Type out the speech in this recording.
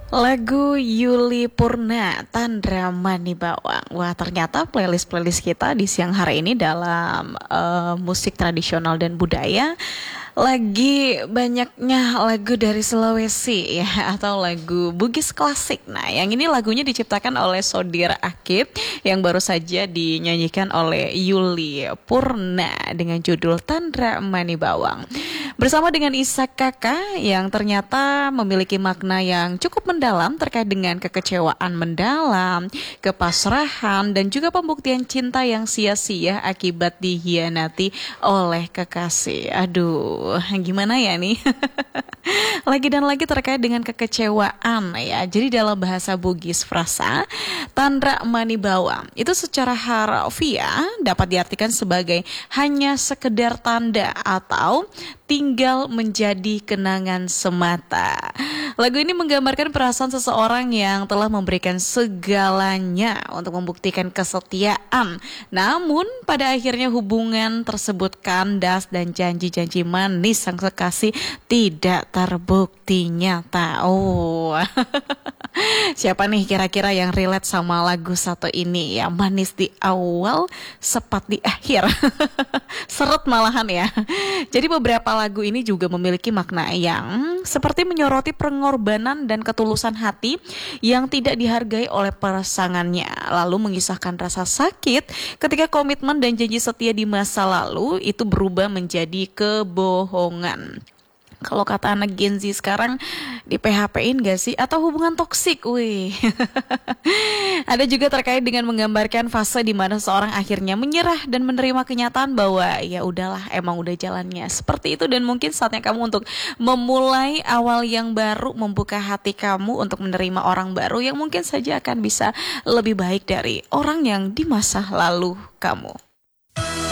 Lagu Yuli Purna, Tandra Mani Bawang. Wah, ternyata playlist-playlist kita di siang hari ini dalam musik tradisional dan budaya lagi banyaknya lagu dari Sulawesi ya, atau lagu Bugis klasik. Nah, yang ini lagunya diciptakan oleh Sodir Akib yang baru saja dinyanyikan oleh Yuli Purna dengan judul Tandra Mani Bawang. Bersama dengan Isak Kakak yang ternyata memiliki makna yang cukup mendalam terkait dengan kekecewaan mendalam, kepasrahan, dan juga pembuktian cinta yang sia-sia akibat dihianati oleh kekasih. Aduh, gimana ya nih? Lagi dan lagi terkait dengan kekecewaan ya. Jadi dalam bahasa Bugis frasa Tandra Mani Bawang itu secara harfiah dapat diartikan sebagai hanya sekedar tanda atau tinggal menjadi kenangan semata. Lagu ini menggambarkan perasaan seseorang yang telah memberikan segalanya untuk membuktikan kesetiaan. Namun pada akhirnya hubungan tersebut kandas dan janji-janji manis sang kekasih tidak terbukti nyata. Oh, siapa nih kira-kira yang relate sama lagu satu ini ya? Manis di awal, sepat di akhir. Seret malahan ya. Jadi beberapa lagu ini juga memiliki makna yang seperti menyoroti pengorbanan dan ketulusan hati yang tidak dihargai oleh pasangannya. Lalu mengisahkan rasa sakit ketika komitmen dan janji setia di masa lalu itu berubah menjadi kebohongan. Kalau kata anak Gen Z sekarang di PHP-in gak sih? Atau hubungan toksik, wih. Ada juga terkait dengan menggambarkan fase di mana seorang akhirnya menyerah dan menerima kenyataan bahwa ya udahlah, emang udah jalannya seperti itu dan mungkin saatnya kamu untuk memulai awal yang baru, membuka hati kamu untuk menerima orang baru yang mungkin saja akan bisa lebih baik dari orang yang di masa lalu kamu.